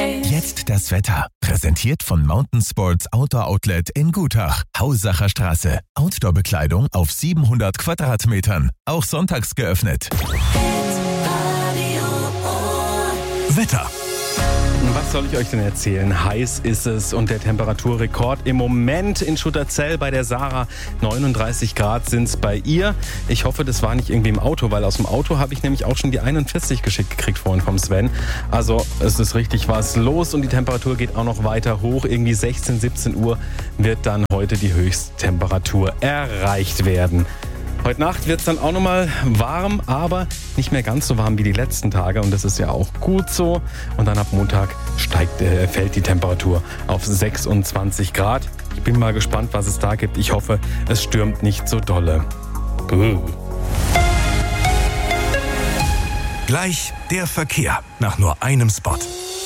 Jetzt das Wetter. Präsentiert von Mountain Sports Outdoor Outlet in Gutach. Hausacher Straße. Outdoor-Bekleidung auf 700 Quadratmetern. Auch sonntags geöffnet. Wetter. Was soll ich euch denn erzählen? Heiß ist es und der Temperaturrekord im Moment in Schutterzell bei der Sarah. 39 Grad sind es bei ihr. Ich hoffe, das war nicht irgendwie im Auto, weil aus dem Auto habe ich nämlich auch schon die 41 geschickt gekriegt vorhin vom Sven. Also es ist richtig was los und die Temperatur geht auch noch weiter hoch. Irgendwie 16, 17 Uhr wird dann heute die Höchsttemperatur erreicht werden. Heute Nacht wird es dann auch nochmal warm, aber nicht mehr ganz so warm wie die letzten Tage und das ist ja auch gut so. Und dann ab Montag fällt die Temperatur auf 26 Grad. Ich bin mal gespannt, was es da gibt. Ich hoffe, es stürmt nicht so dolle. Gleich der Verkehr nach nur einem Spot.